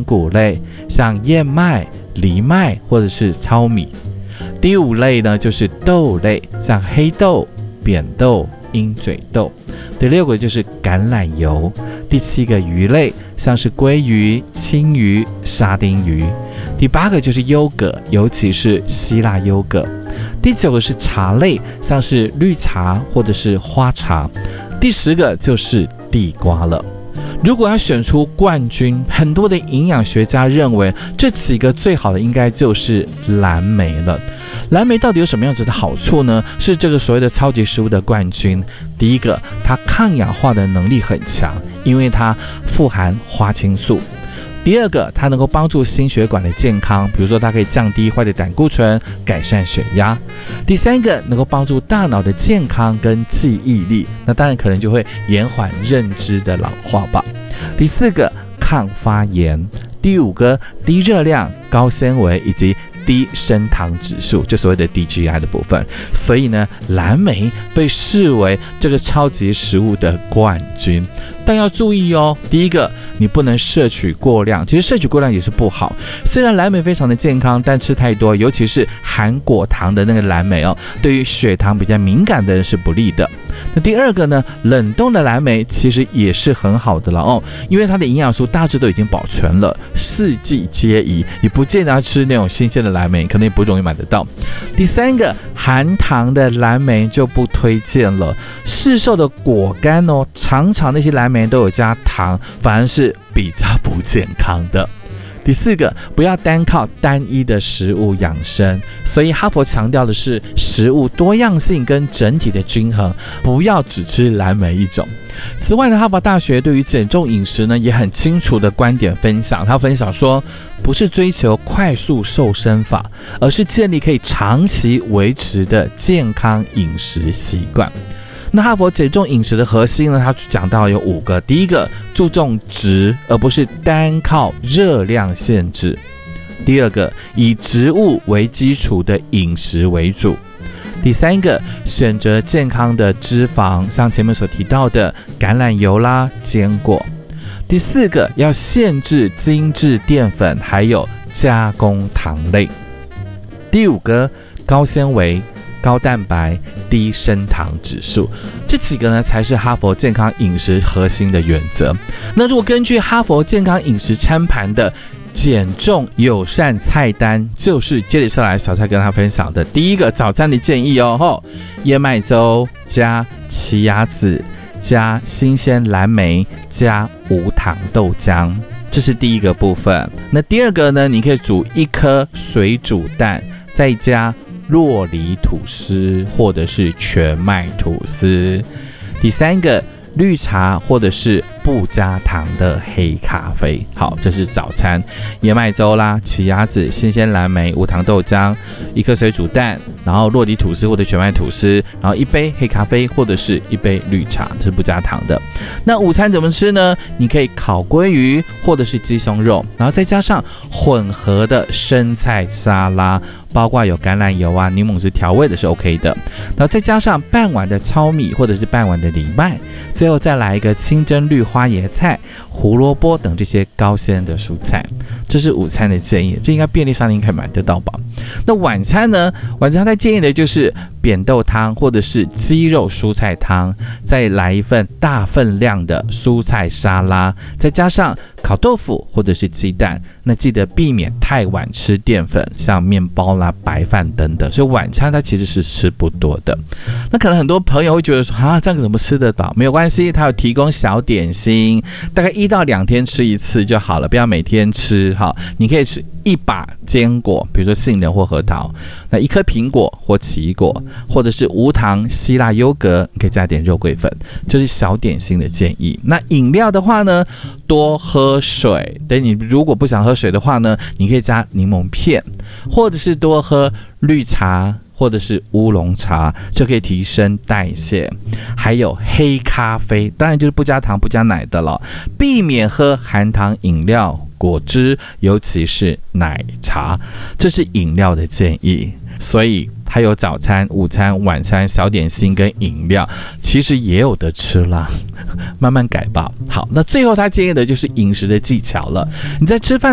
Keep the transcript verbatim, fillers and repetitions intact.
全谷类，像燕麦、藜麦或者是糙米。第五类呢就是豆类，像黑豆、扁豆、鹰嘴豆。第六个就是橄榄油。第七个鱼类，像是鲑鱼、青鱼、沙丁鱼。第八个就是优格，尤其是希腊优格。第九个是茶类，像是绿茶或者是花茶。第十个就是地瓜了。如果要选出冠军，很多的营养学家认为这几个最好的应该就是蓝莓了。蓝莓到底有什么样子的好处呢？是这个所谓的超级食物的冠军。第一个，它抗氧化的能力很强，因为它富含花青素。第二个，它能够帮助心血管的健康，比如说它可以降低坏的胆固醇，改善血压。第三个，能够帮助大脑的健康跟记忆力，那当然可能就会延缓认知的老化吧。第四个，抗发炎。第五个，低热量、高纤维以及低升糖指数，就所谓的 D G I 的部分。所以呢，蓝莓被视为这个超级食物的冠军。但要注意哦，第一个，你不能摄取过量，其实摄取过量也是不好。虽然蓝莓非常的健康，但吃太多，尤其是含果糖的那个蓝莓哦，对于血糖比较敏感的人是不利的。那第二个呢，冷冻的蓝莓其实也是很好的了哦，因为它的营养素大致都已经保存了，四季皆宜，你不见得要吃那种新鲜的蓝莓，可能也不容易买得到。第三个，含糖的蓝莓就不推荐了，市售的果干哦，常常那些蓝莓都有加糖，反而是比较不健康的。第四个，不要单靠单一的食物养生，所以哈佛强调的是食物多样性跟整体的均衡，不要只吃蓝莓一种。此外呢，哈佛大学对于减重饮食呢也很清楚的观点分享，他分享说，不是追求快速瘦身法，而是建立可以长期维持的健康饮食习惯。那哈佛减重饮食的核心呢，他讲到有五个。第一个，注重质，而不是单靠热量限制。第二个，以植物为基础的饮食为主。第三个，选择健康的脂肪，像前面所提到的橄榄油啦、坚果。第四个，要限制精致淀粉，还有加工糖类。第五个，高纤维、高蛋白、低升糖指数，这几个呢才是哈佛健康饮食核心的原则。那如果根据哈佛健康饮食餐盘的减重友善菜单，就是接着下来小蔡跟他分享的第一个早餐的建议哦，吼，燕麦粥加奇亚籽加新鲜蓝莓加无糖豆浆，这是第一个部分。那第二个呢，你可以煮一颗水煮蛋，再加酪梨吐司或者是全麦吐司。第三个，绿茶或者是不加糖的黑咖啡。好，这是早餐，燕麦粥啦、奇亚籽、新鲜蓝莓、无糖豆浆，一颗水煮蛋，然后酪梨吐司或者全麦吐司，然后一杯黑咖啡或者是一杯绿茶，这是不加糖的。那午餐怎么吃呢？你可以烤鲑鱼或者是鸡胸肉，然后再加上混合的生菜沙拉，包括有橄榄油啊、柠檬汁调味的是 OK 的，然后再加上半碗的糙米或者是半碗的藜麦，最后再来一个清蒸绿花椰菜、胡萝卜等这些高纤的蔬菜。这是午餐的建议，这应该便利商店可以买得到吧？那晚餐呢？晚餐他建议的就是扁豆汤或者是鸡肉蔬菜汤，再来一份大分量的蔬菜沙拉，再加上烤豆腐或者是鸡蛋。那记得避免太晚吃淀粉，像面包啦、白饭等等。所以晚餐它其实是吃不多的。那可能很多朋友会觉得说啊，这样怎么吃得饱？没有关系，它有提供小点心，大概一到两天吃一次就好了，不要每天吃。好，你可以吃一把坚果，比如说杏仁或核桃，那一颗苹果或奇异果，或者是无糖希腊优格，你可以加点肉桂粉，这是小点心的建议。那饮料的话呢，多喝水。等你如果不想喝水的话呢，你可以加柠檬片，或者是多喝绿茶或者是乌龙茶，就可以提升代谢。还有黑咖啡，当然就是不加糖不加奶的了，避免喝含糖饮料、果汁，尤其是奶茶，这是饮料的建议。所以还有早餐、午餐、晚餐、小点心跟饮料，其实也有得吃啦，慢慢改吧。好，那最后他建议的就是饮食的技巧了。你在吃饭